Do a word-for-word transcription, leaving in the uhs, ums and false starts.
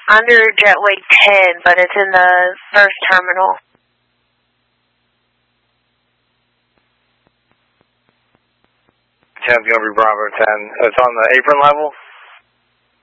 Under Jetway ten, but it's in the first terminal. ten Gilby Bravo ten. It's on the apron level?